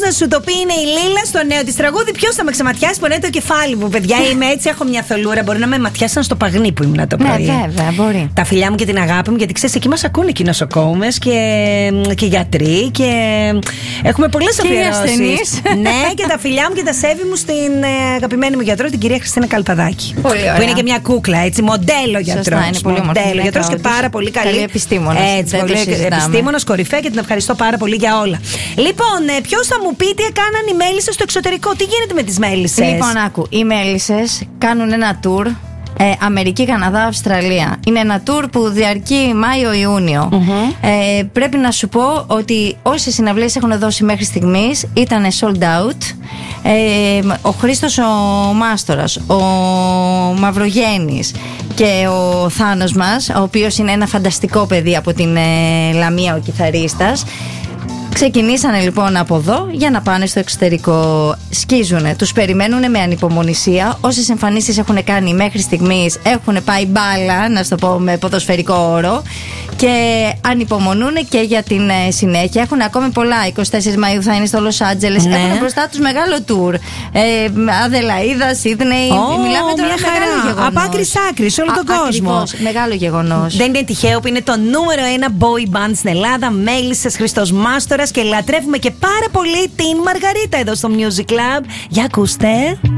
να σου το πει είναι η Λίλα στο νέο της τραγούδι. Ποιος θα με ξεματιάσει, πονάει το κεφάλι μου, παιδιά. Είμαι έτσι, έχω μια θολούρα. Μπορεί να με ματιάσαν στο παγνί που ήμουν το πρωί. Ναι, βέβαια, μπορεί. Τα φιλιά μου και την αγάπη μου, γιατί ξέρεις, εκεί μας ακούνε και οι νοσοκόμες και γιατροί και έχουμε πολλές αφιερώσεις. Ναι, και τα φιλιά μου και τα σέβη μου στην αγαπημένη μου γιατρό, την κυρία Χριστίνα Καλπαδάκη. Πολύ ωραία. Που είναι και μια κούκλα, έτσι, μοντέλο γιατρός. Σωστά, είναι πολύ μοντέλο γιατρός και πάρα πολύ καλή. Καλή επιστήμονας. Έτσι, πολύ επιστήμονας, κορυφαία, και την ευχαριστώ πάρα πολύ για όλα. Λοιπόν, ποιος θα μου πει τι έκαναν οι μέλισσες στο εξωτερικό, τι γίνεται με τις μέλισσες? Λοιπόν, άκου, οι μέλισσες κάνουν ένα tour. Αμερική, Καναδά, Αυστραλία. Είναι ένα tour που διαρκεί Μάιο-Ιούνιο. Πρέπει να σου πω ότι όσες συναυλίες έχουν δώσει μέχρι στιγμής ήταν sold out. Ο Χρήστος ο Μάστορας, ο Μαυρογέννης και ο Θάνος μας, ο οποίος είναι ένα φανταστικό παιδί από την Λαμία, ο κιθαρίστας, ξεκινήσανε λοιπόν από εδώ για να πάνε στο εξωτερικό. Σκίζουνε, τους περιμένουν με ανυπομονησία. Όσες εμφανίσεις έχουν κάνει μέχρι στιγμής έχουν πάει μπάλα, να σου το πω με ποδοσφαιρικό όρο, και ανυπομονούν και για την συνέχεια. Έχουν ακόμη πολλά. 24 Μαΐου θα είναι στο Λος Άντζελες. Ναι. Έχουν μπροστά τους μεγάλο tour. Αδελαΐδα, Σίδνεϊ. Μιλάμε τώρα για μεγάλο γεγονός. Από άκρη σ' άκρη, σε όλο τον κόσμο. Ακριβώς, μεγάλο γεγονός. Δεν είναι τυχαίο που είναι το νούμερο 1 boy band στην Ελλάδα. Μέλισσες, Χριστός Μάστορας, και λατρεύουμε και πάρα πολύ την Μαργαρίτα εδώ στο Music Club. Για ακούστε.